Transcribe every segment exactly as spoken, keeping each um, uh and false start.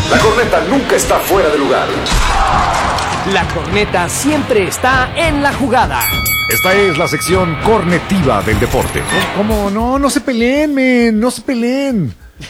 La corneta nunca está fuera de lugar. La corneta siempre está en la jugada. Esta es la sección cornetiva del deporte. ¿Cómo? No, no se peleen, men, no se peleen.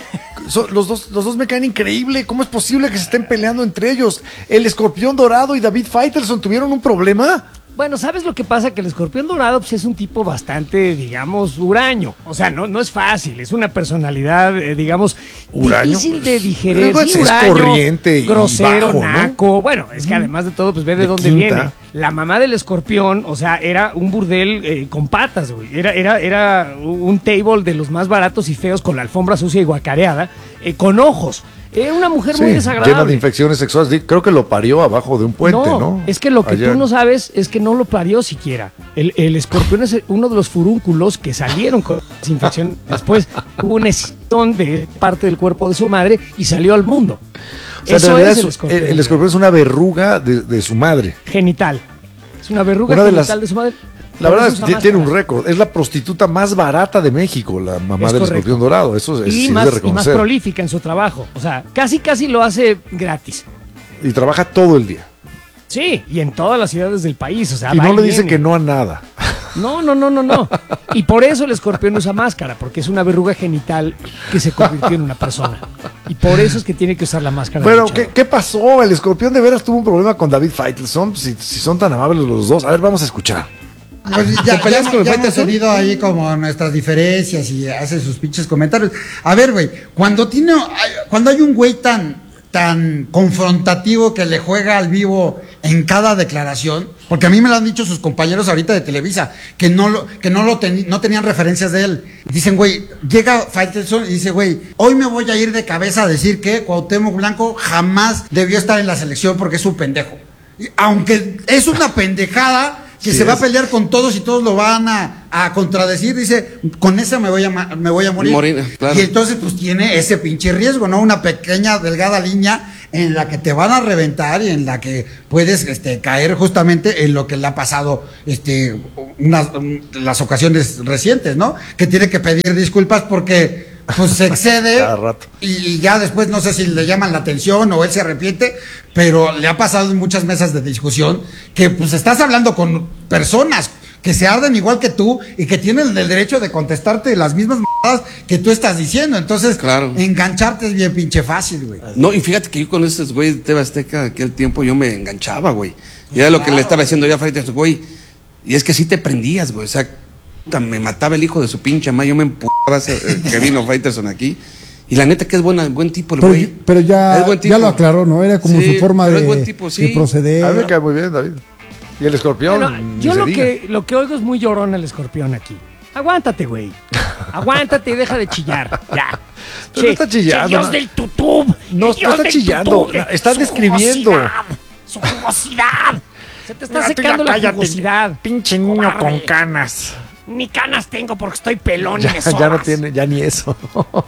So, los, dos, los dos me caen increíble. ¿Cómo es posible que se estén peleando entre ellos? El Escorpión Dorado y David Faitelson tuvieron un problema. Bueno, ¿sabes lo que pasa? Que el Escorpión Dorado pues, es un tipo bastante, digamos, huraño. O sea, no, no es fácil, es una personalidad, eh, digamos, ¿Huraño? difícil de digerir. Pues, Sí, es huraño, corriente y grosero, bajo, ¿no? naco. Bueno, es que además de todo, pues ve de, De dónde quinta. viene. La mamá del Escorpión, o sea, era un burdel eh, con patas, güey. Era, era, era un table de los más baratos y feos con la alfombra sucia y guacareada, eh, con ojos. Era una mujer Sí, muy desagradable. llena de infecciones sexuales. Di- Creo que lo parió abajo de un puente, ¿no? No, es que lo que Allá. tú no sabes es que no lo parió siquiera. El, el escorpión es uno de los furúnculos que salieron con esa infección. Después hubo un escitón de parte del cuerpo de su madre y salió al mundo. O sea, en Eso realidad es el es- escorpión. el, el escorpión es una verruga de, de su madre. Genital. Es una verruga Una de genital las- de su madre. La Por verdad, eso es- usa tiene un máscaras. récord. Es la prostituta más barata de México, la mamá Es del correcto. Escorpión Dorado. Eso es, sí Y es de más, y más reconocer. prolífica en su trabajo. O sea, casi casi lo hace gratis. Y trabaja todo el día. Sí, y en todas las ciudades del país. O sea, Y va no le y dicen viene. que no a nada. No, no, no, no, no. Y por eso el escorpión usa máscara, porque es una verruga genital que se convirtió en una persona. Y por eso es que tiene que usar la máscara. de Bueno, luchador. ¿qué, ¿qué pasó? El Escorpión de veras tuvo un problema con David Faitelson. Si, si son tan amables los dos. A ver, vamos a escuchar. Pues ya, ¿Te peleas ya- con el ya hemos Faitelson? tenido ahí como nuestras diferencias y hace sus pinches comentarios. A ver, güey, cuando tiene, cuando hay un güey tan, tan confrontativo que le juega al vivo en cada declaración, porque a mí me lo han dicho sus compañeros ahorita de Televisa, que no lo, que no lo teni- no tenían referencias de él. Dicen, güey, llega Faitelson y dice, güey, hoy me voy a ir de cabeza a decir que Cuauhtémoc Blanco jamás debió estar en la selección porque es un pendejo. Y aunque es una pendejada, que Sí se va a es. pelear con todos y todos lo van a, a contradecir, dice, con esa me voy a, ma- me voy a morir. Morir, claro. Y entonces pues tiene ese pinche riesgo, ¿no? Una pequeña, delgada línea en la que te van a reventar y en la que puedes este, caer justamente en lo que le ha pasado este, unas, um, las ocasiones recientes, ¿no? Que tiene que pedir disculpas porque pues se excede Cada rato. y, y ya después no sé si le llaman la atención o él se arrepiente, pero le ha pasado en muchas mesas de discusión que pues estás hablando con personas que se arden igual que tú y que tienen el derecho de contestarte las mismas mamadas que tú estás diciendo. Entonces, Claro. engancharte es bien pinche fácil, güey. No, y fíjate que yo con esos güeyes de T V Azteca aquel tiempo yo me enganchaba, güey. Y era lo que le estaba diciendo yo a Faitelson, güey. Y es que sí te prendías, güey. O sea, puta, me mataba el hijo de su pinche madre. Yo me empujaba ese, eh, que vino Faitelson aquí. Y la neta que es buena, buen tipo el Pero, güey. pero ya, Es buen tipo. ya lo aclaró, ¿no? Era como Sí, su forma pero de, es buen tipo, sí. de proceder. A mí me cae muy bien, David. Y el Escorpión. Bueno, ni yo se lo diga. que, lo que oigo es muy llorón el escorpión aquí. Aguántate, güey. Aguántate y deja de chillar. Ya. Pero no está chillando, Dios ¿no? del tutub. No, el Dios no está del chillando, tutub, de está su describiendo. jugosidad, Su jugosidad. Se te está Mira, tú secando ya la cállate, jugosidad. Pinche niño Cobarde. con canas. Ni canas tengo porque estoy pelón y Ya, me ya no sobas. tiene, ya ni eso.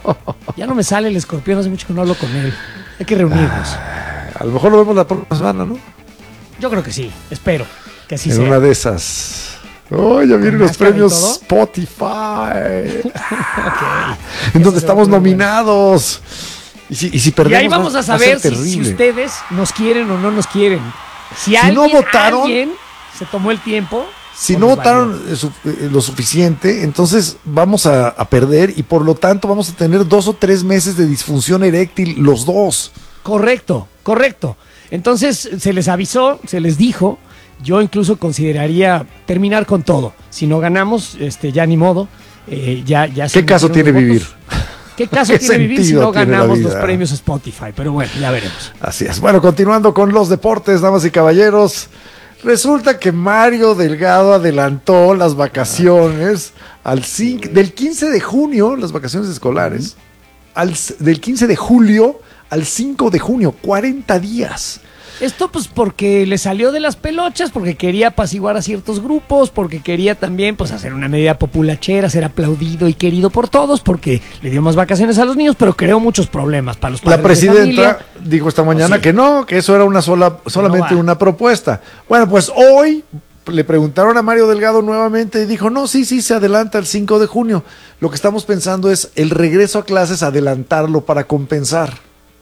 Ya no me sale el escorpión, hace mucho que no hablo con él. Hay que reunirnos. A lo mejor lo vemos la próxima semana, ¿no? Yo creo que sí, espero que así En sea. una de esas. Oh, ya vienen los máscara y premios todo? Spotify. Ok. En donde Eso se va a estamos poner nominados. Y si, y si Y perdemos, ahí vamos va- a va ser saber si, si terrible. ustedes nos quieren o no nos quieren. Si, Si alguien, no votaron- alguien se tomó el tiempo. Si pues no nos votaron valió. eh, su- eh, lo suficiente, entonces vamos a, a perder y por lo tanto vamos a tener dos o tres meses de disfunción eréctil los dos. Correcto, correcto. Entonces se les avisó, se les dijo. Yo incluso consideraría terminar con todo. Si no ganamos, este, ya ni modo. eh, ya, ya se ¿Qué caso metieron tiene los votos. vivir? ¿Qué caso ¿Qué tiene vivir si sentido no tiene la ganamos los vida? premios Spotify? Pero bueno, ya veremos. Así es. Bueno, continuando con los deportes, damas y caballeros. Resulta que Mario Delgado adelantó las vacaciones al cinco, del quince de junio, las vacaciones escolares, al, c- del quince de julio al cinco de junio, cuarenta días. Esto pues porque le salió de las pelochas, porque quería apaciguar a ciertos grupos, porque quería también pues hacer una medida populachera, ser aplaudido y querido por todos, porque le dio más vacaciones a los niños, pero creó muchos problemas para los padres La de presidenta familia. dijo esta mañana Oh, sí. que no, que eso era una sola, solamente no va. una propuesta. Bueno, pues hoy le preguntaron a Mario Delgado nuevamente y dijo, no, sí, sí, se adelanta el cinco de junio. Lo que estamos pensando es el regreso a clases, adelantarlo para compensar.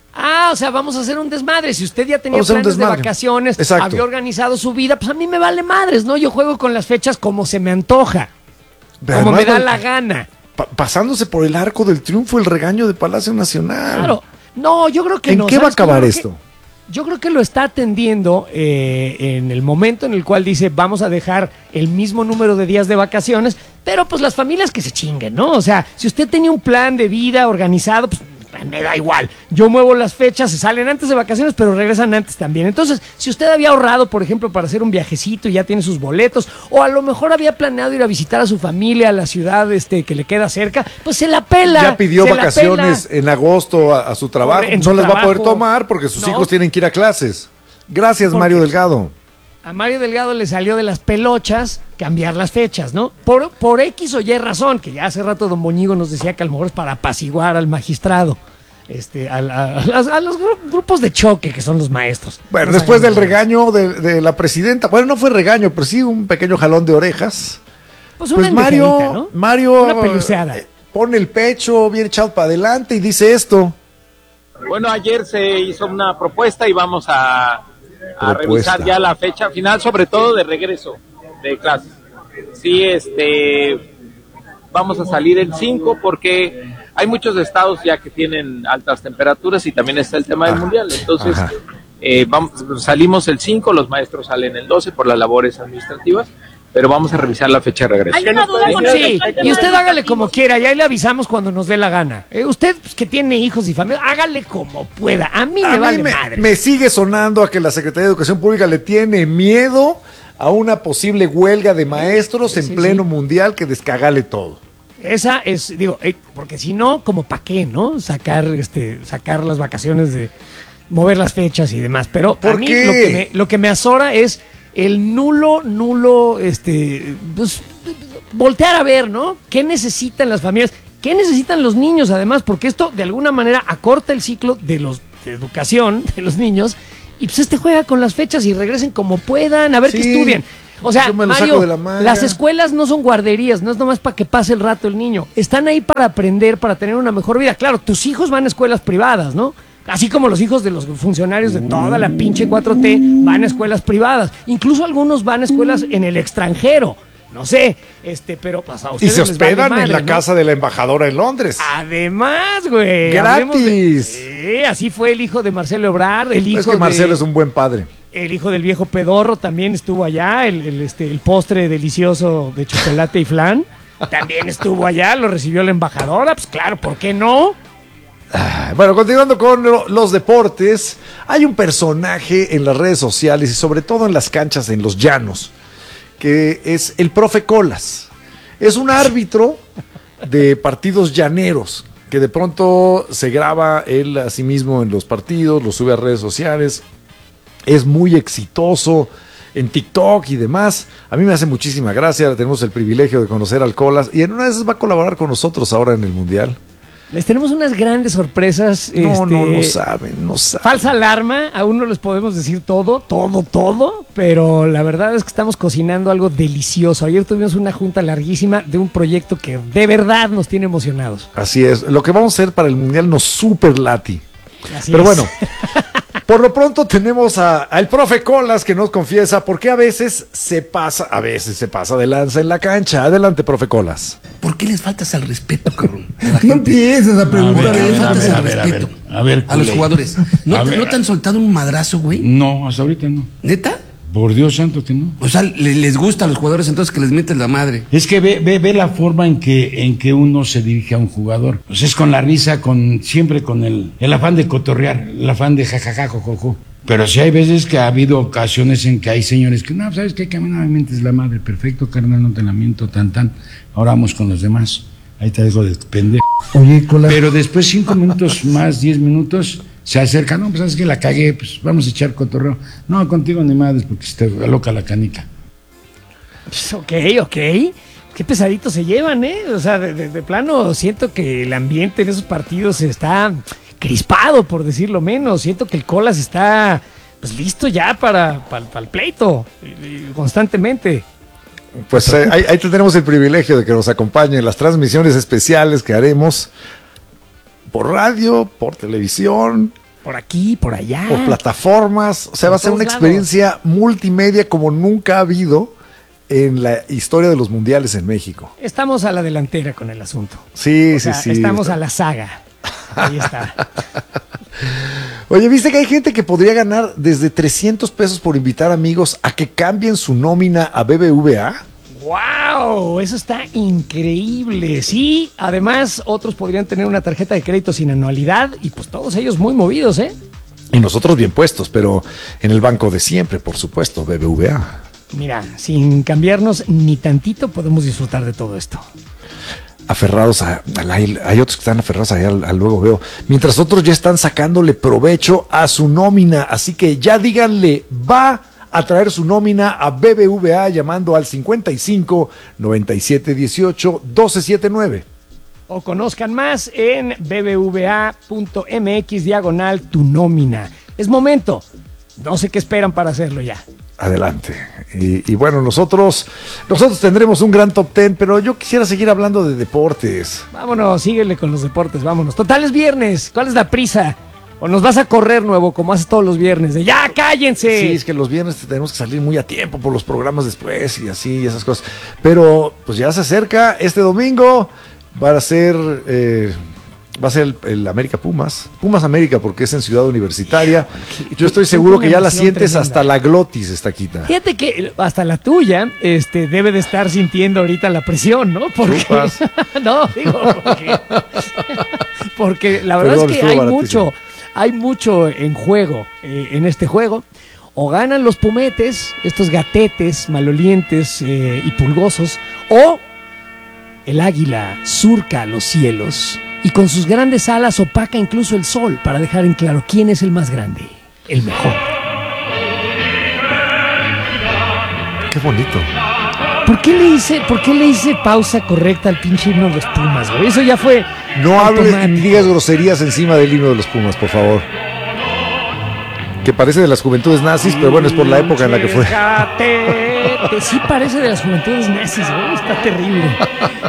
Ah, o sea, vamos a hacer un desmadre. Si usted ya tenía Vamos a hacer un planes de desmadre. vacaciones, Exacto. había organizado su vida, pues a mí me vale madres, ¿no? Yo juego con las fechas como se me antoja, Pero como me además, da la gana. pa- pasándose por el arco del triunfo el regaño de Palacio Nacional. Claro. No, yo creo que ¿En no. qué va a ¿Sabes qué? acabar Yo creo que- esto? Yo creo que lo está atendiendo eh, en el momento en el cual dice vamos a dejar el mismo número de días de vacaciones, pero pues las familias que se chinguen, ¿no? O sea, si usted tenía un plan de vida organizado, pues me da igual. Yo muevo las fechas, se salen antes de vacaciones, pero regresan antes también. Entonces, si usted había ahorrado, por ejemplo, para hacer un viajecito y ya tiene sus boletos, o a lo mejor había planeado ir a visitar a su familia a la ciudad este, que le queda cerca, pues se la pela. Ya pidió se la vacaciones pela. en agosto a, a su trabajo. En No su les va a poder trabajo. tomar porque sus No. hijos tienen que ir a clases. Gracias, ¿Por Mario qué? Delgado. A Mario Delgado le salió de las pelochas cambiar las fechas, ¿no? Por, por X o Y razón, que ya hace rato don Moñigo nos decía que a lo mejor es para apaciguar al magistrado, este, a, la- a las- a los gru- grupos de choque que son los maestros. Bueno, No después del sabemos. regaño de, de la presidenta, bueno, no fue regaño, pero sí un pequeño jalón de orejas. Pues una Pues Mario, endejadita, ¿no? Mario Una peluceada. eh, pone el pecho bien echado para adelante y dice esto. Bueno, ayer se hizo una propuesta y vamos a, a Propuesta. revisar ya la fecha final, sobre todo de regreso de clases. Sí, este, vamos a salir el cinco porque hay muchos estados ya que tienen altas temperaturas y también está el tema del Ajá, mundial. Entonces, ajá. eh, vamos, salimos el cinco, los maestros salen el doce por las labores administrativas, pero vamos a revisar la fecha de regreso. Hay una duda con Sí, respecto al y tema usted de hágale educativos. como quiera, y ahí le avisamos cuando nos dé la gana. Eh, usted pues, que tiene hijos y familia, hágale como pueda. A mí A me mí vale me, madre. me sigue sonando a que la Secretaría de Educación Pública le tiene miedo a una posible huelga de maestros en sí, pleno sí. mundial que descagale todo. Esa es, digo, eh, porque si no, como pa' qué, ¿no? Sacar, este, sacar las vacaciones de mover las fechas y demás. Pero a ¿Por mí qué? lo que me, lo que me azora es el nulo, nulo, este, pues, voltear a ver, ¿no? ¿Qué necesitan las familias? ¿Qué necesitan los niños además? Porque esto de alguna manera acorta el ciclo de los de educación de los niños y pues este juega con las fechas y regresen como puedan, a ver Sí, qué estudien. O sea, yo me lo Mario, saco de la manga. las escuelas no son guarderías, no es nomás para que pase el rato el niño. Están ahí para aprender, para tener una mejor vida. Claro, tus hijos van a escuelas privadas, ¿no? Así como los hijos de los funcionarios de toda la pinche cuatro T van a escuelas privadas. Incluso algunos van a escuelas en el extranjero. No sé, este, pero pues, a Y ustedes se les vale hospedan en madre, la ¿no? casa de la embajadora en Londres. Además, güey. Gratis. hablemos de- Sí, así fue el hijo de Marcelo Ebrard, el hijo es que Marcelo de- es un buen padre. el hijo del viejo pedorro también estuvo allá, el, el, este, el postre delicioso de chocolate y flan también estuvo allá, lo recibió la embajadora, pues claro, ¿por qué no? Ah, Bueno, continuando con lo- los deportes, hay un personaje en las redes sociales y sobre todo en las canchas, en los llanos, que es el profe Colas. Es un árbitro de partidos llaneros que de pronto se graba él a sí mismo en los partidos, lo sube a redes sociales, es muy exitoso en TikTok y demás. A mí me hace muchísima gracia, tenemos el privilegio de conocer al Colas y en una de esas va a colaborar con nosotros ahora en el Mundial. Les tenemos unas grandes sorpresas. No, este, no, no saben, no saben. Falsa alarma, aún no les podemos decir todo, todo, todo, pero la verdad es que estamos cocinando algo delicioso. Ayer tuvimos una junta larguísima de un proyecto que de verdad nos tiene emocionados. Así es, lo que vamos a hacer para el Mundial nos super lati. Así Pero es. bueno, por lo pronto tenemos a- al profe Colas que nos confiesa por qué a veces se pasa, a veces se pasa de lanza en la cancha. Adelante, profe Colas. ¿Por qué les faltas al respeto, cabrón? A la No gente. empieces a preguntar ¿Por qué les eso. faltas a al ver, a ver, respeto? a ver, A los culé. jugadores. ¿No, A te- ver, ¿No te han soltado un madrazo, güey? No, hasta ahorita no. ¿Neta? Por Dios santo que no. O sea, le- les gusta a los jugadores entonces que les metes la madre. Es que ve, ve, ve la forma en que, en que uno se dirige a un jugador. Pues es con la risa, con, siempre con el, el afán de cotorrear, el afán de jajaja, jojojo. Pero sí hay veces que ha habido ocasiones en que hay señores que, no, ¿sabes qué? Que a mí no me mientes la madre. Perfecto, carnal, no te la miento, tan, tan. Ahora vamos con los demás. Ahí te dejo de pendejo. Oye, Colas, Pero después, cinco minutos más, diez minutos, se acerca. No, pues sabes que la cagué, pues vamos a echar cotorreo. No, contigo ni madres, porque se te aloca la canica. Pues, ok, ok. Qué pesaditos se llevan, ¿eh? O sea, de, de- de plano siento que el ambiente en esos partidos está crispado, por decirlo menos. Siento que el Colas está pues listo ya para, para, para el pleito, y- y constantemente. Pues eh, ahí, ahí tendremos el privilegio de que nos acompañe en las transmisiones especiales que haremos por radio, por televisión, Por aquí, por allá. por plataformas. O sea, Por va a ser una todos experiencia multimedia como nunca ha habido en la historia de los mundiales en México. Estamos a la delantera con el asunto. Sí, O sí, sea, sí. estamos a la saga. Ahí está. Oye, ¿viste que hay gente que podría ganar desde trescientos pesos por invitar amigos a que cambien su nómina a B B V A? ¡Wow! Eso está increíble. Sí, además otros podrían tener una tarjeta de crédito sin anualidad y pues todos ellos muy movidos, ¿eh? Y nosotros bien puestos, pero en el banco de siempre, por supuesto, B B V A. Mira, sin cambiarnos ni tantito podemos disfrutar de todo esto. Aferrados a, a la, hay otros que están aferrados allá al, al luego veo, mientras otros ya están sacándole provecho a su nómina, así que ya díganle, va a traer su nómina a B B V A llamando al cincuenta y cinco, noventa y siete, dieciocho, doce setenta y nueve. O conozcan más en bbva.mx diagonal tu nómina. Es momento. No sé qué esperan para hacerlo ya. Adelante. Y, y bueno, nosotros, nosotros tendremos un gran top ten, pero yo quisiera seguir hablando de deportes. Vámonos, síguele con los deportes, vámonos. Total, es viernes. ¿Cuál es la prisa? ¿O nos vas a correr nuevo como haces todos los viernes? De ¡ya, cállense! Sí, es que los viernes tenemos que salir muy a tiempo por los programas después y así, y esas cosas. Pero pues ya se acerca este domingo. Va a ser, eh, va a ser el, el América Pumas. Pumas América, porque es en Ciudad Universitaria. Yo estoy seguro que ya la sientes hasta la glotis, esta quita. Fíjate que hasta la tuya este, debe de estar sintiendo ahorita la presión, ¿no? Porque, no, digo, porque, porque la verdad Perdón, es que estuvo hay baratísimo. mucho, hay mucho en juego, eh, en este juego. O ganan los pumetes, estos gatetes malolientes eh, y pulgosos, o el águila surca los cielos y con sus grandes alas opaca incluso el sol para dejar en claro quién es el más grande, el mejor. Qué bonito. ¿Por qué le hice, por qué le hice pausa correcta al pinche himno de los Pumas, güey? Eso ya fue No hables automático. ni digas groserías encima del himno de los Pumas, por favor. Que parece de las juventudes nazis, pero bueno, es por la época en la que fue. Gatete. Sí parece de las juventudes nazis, güey. Está terrible.